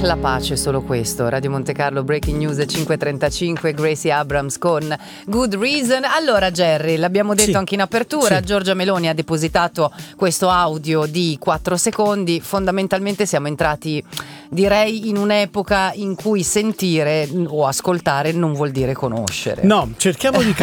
la pace, solo questo. Radio Monte Carlo, Breaking News 5:35, Gracie Abrams con Good Reason. Allora Jerry, l'abbiamo detto anche in apertura, Giorgia Meloni ha depositato questo audio di 4 secondi. Fondamentalmente siamo entrati, direi, in un'epoca in cui sentire o ascoltare non vuol dire conoscere. No, cerchiamo di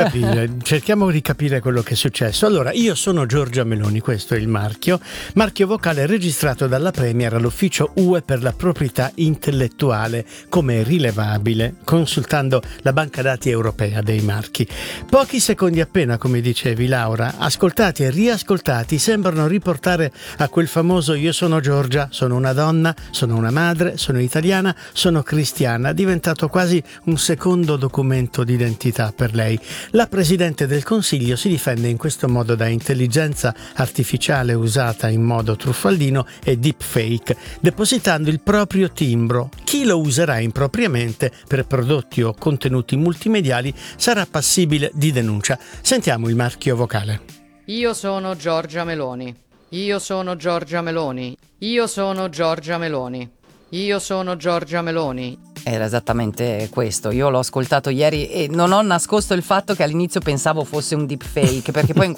capire quello che è successo. Allora, io sono Giorgia Meloni, questo è il marchio vocale registrato dalla Premier all'ufficio UE per la proprietà intellettuale come rilevabile, consultando la banca dati europea dei marchi. Pochi secondi appena, come dicevi Laura, ascoltati e riascoltati, sembrano riportare a quel famoso io sono Giorgia, sono una donna, sono una madre, sono italiana, sono cristiana, diventato quasi un secondo documento d'identità per lei. La Presidente del Consiglio si difende in questo modo da intelligenza artificiale usata in modo truffaldino e deepfake, depositando il proprio timbro. Chi lo userà impropriamente per prodotti o contenuti multimediali sarà passibile di denuncia. Sentiamo il marchio vocale. Io sono Giorgia Meloni. Io sono Giorgia Meloni. Io sono Giorgia Meloni. Io sono Giorgia Meloni. Era esattamente questo. Io l'ho ascoltato ieri e non ho nascosto il fatto che all'inizio pensavo fosse un deepfake, perché poi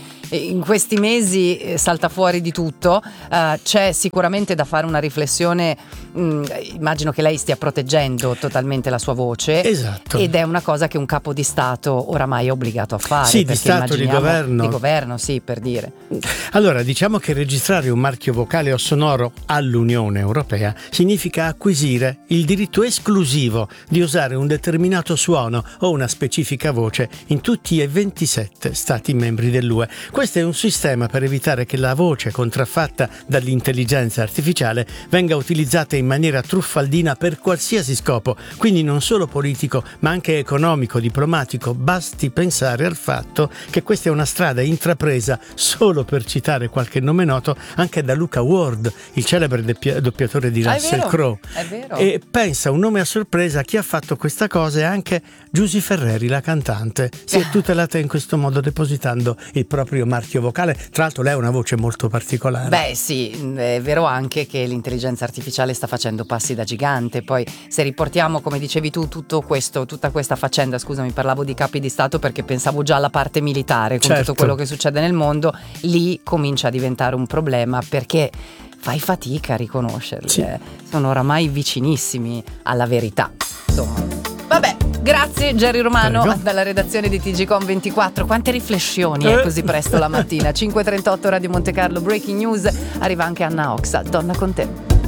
in questi mesi salta fuori di tutto. C'è sicuramente da fare una riflessione. Immagino che lei stia proteggendo totalmente la sua voce. Esatto. Ed è una cosa che un capo di Stato oramai è obbligato a fare. Sì, di Stato, di governo. Di governo, sì, per dire. Allora, diciamo che registrare un marchio vocale o sonoro all'Unione Europea significa acquisire il diritto esclusivo di usare un determinato suono o una specifica voce in tutti e 27 Stati membri dell'UE. Questo è un sistema per evitare che la voce contraffatta dall'intelligenza artificiale venga utilizzata in maniera truffaldina per qualsiasi scopo, quindi non solo politico ma anche economico, diplomatico. Basti pensare al fatto che questa è una strada intrapresa, solo per citare qualche nome noto, anche da Luca Ward, il celebre doppiatore di Russell Crowe. È vero. E pensa, un nome a sorpresa, chi ha fatto questa cosa è anche Giusy Ferreri, la cantante. Si è tutelata in questo modo depositando il proprio marchio vocale. Tra l'altro lei ha una voce molto particolare. Beh sì, è vero anche che l'intelligenza artificiale sta facendo passi da gigante. Poi se riportiamo, come dicevi tu, tutta questa faccenda, scusami, parlavo di capi di Stato perché pensavo già alla parte militare, con tutto quello che succede nel mondo, lì comincia a diventare un problema perché fai fatica a riconoscerli, sono oramai vicinissimi alla verità. Insomma, vabbè, grazie Jerry Romano dalla redazione di TGcom24. Quante riflessioni così presto la mattina. 5:38 Radio Monte Carlo, Breaking News. Arriva anche Anna Oxa, Donna con te.